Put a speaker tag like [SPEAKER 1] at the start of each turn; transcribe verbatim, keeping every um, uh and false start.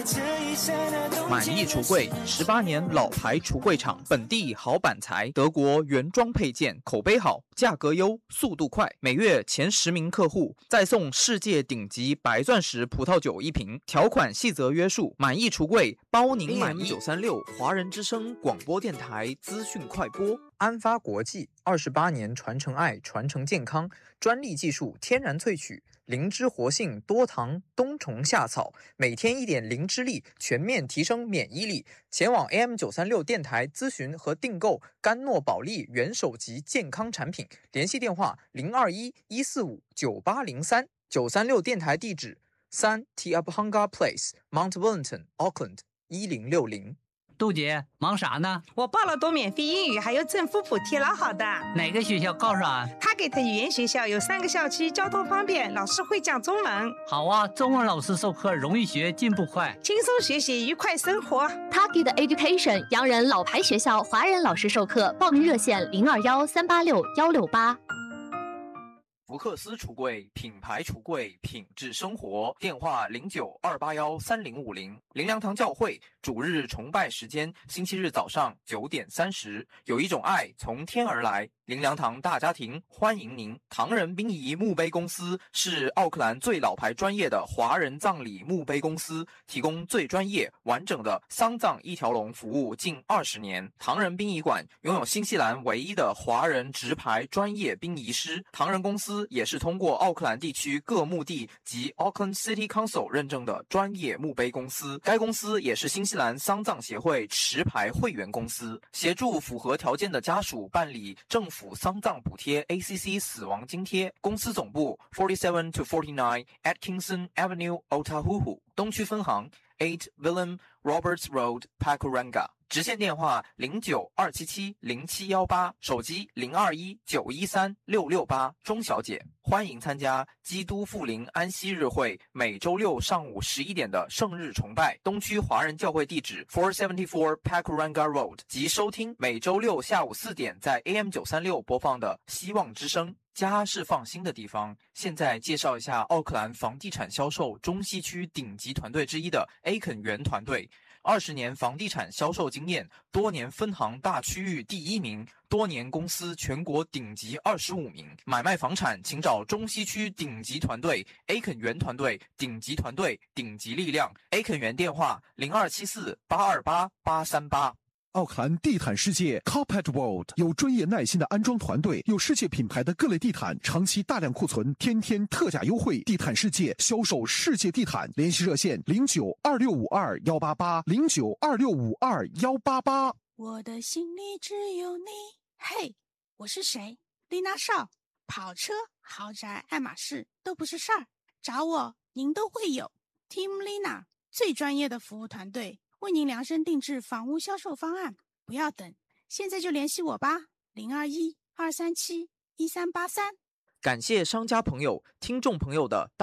[SPEAKER 1] 满意橱柜，十八年老牌橱柜厂，本地好板材，德国原装配件，口碑好，价格优，速度快，每月前十名客户再送世界顶级白钻石葡萄酒一瓶，条款细则约束。满意橱柜，包您满意。九三六华人之声广播电台资讯快播。安发国际二十八年传承爱，传承健康，专利技术，天然萃取，灵芝活性，多糖，冬虫夏草，每天一点灵芝力，全面提升免疫力。前往 A M 九三六电台咨询和订购甘诺宝利元首级健康产品，联系电话零二一一四五九八零三。九三六电台地址三 Te Apahanga Place Mount Wellington Auckland 一零六零。
[SPEAKER 2] 杜姐忙啥呢？
[SPEAKER 3] 我报了多免费英语，还有政府补贴，老好的。
[SPEAKER 2] 哪个学校告诉啊？
[SPEAKER 3] 他给的语言学校有三个校区，交通方便，老师会讲中文。
[SPEAKER 2] 好啊，中文老师授课容易学，进步快，
[SPEAKER 3] 轻松学习，愉快生活。
[SPEAKER 4] Target Education 洋人老牌学校，华人老师授课，报名热线零二幺三八六幺六八。
[SPEAKER 1] 福克斯橱柜，品牌橱柜，品质生活。电话零九二八幺三零五零。灵粮堂教会主日崇拜时间：星期日早上九点三十。有一种爱从天而来。灵粮堂大家庭欢迎您。唐人殡仪墓碑公司是奥克兰最老牌专业的华人葬礼墓碑公司，提供最专业完整的丧葬一条龙服务近二十年。唐人殡仪馆拥有新西兰唯一的华人直牌专业殡仪师。唐人公司也是通过奥克兰地区各墓地及 Auckland City Council 认证的专业墓碑公司。该公司也是新西兰丧葬协会持牌会员公司，协助符合条件的家属办理政府丧葬补贴 A C C 死亡津贴。公司总部 forty-seven to forty-nine Atkinson Avenue Otahuhu， 东区分行 eight Willem Roberts Road Pakuranga， 直线电话零九二七七零七一八，手机零二一九一三六六八。钟小姐，欢迎参加基督复临安息日会每周六上午十一点的圣日崇拜，东区华人教会地址 four seventy-four Pakuranga Road， 及收听每周六下午四点在 A M 九三六播放的希望之声。家是放心的地方。现在介绍一下奥克兰房地产销售中西区顶级团队之一的 A 肯园团队。二十年房地产销售经验，多年分行大区域第一名，多年公司全国顶级二十五名。买卖房产请找中西区顶级团队 A 肯园团队，顶级团队，顶级力量。A 肯园电话零二七四八二八八三八。
[SPEAKER 5] 奥克兰地毯世界 Carpet World 有专业耐心的安装团队，有世界品牌的各类地毯，长期大量库存，天天特价优惠。地毯世界销售世界地毯，联系热线零九二六五二幺八八零九二六五二幺八八。
[SPEAKER 6] 我的心里只有你。嘿，我是谁？丽娜少。跑车、豪宅、爱马仕都不是事儿，找我您都会有。Team Lina 最专业的服务团队。为您量身定制房屋销售方案，不要等，现在就联系我吧，零二一二三七一三八三。
[SPEAKER 1] 感谢商家朋友、听众朋友的